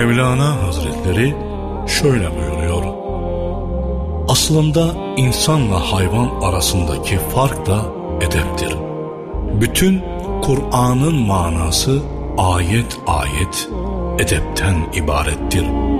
Mevlana Hazretleri şöyle buyuruyor: aslında insanla hayvan arasındaki fark da edeptir. Bütün Kur'an'ın manası ayet ayet edepten ibarettir.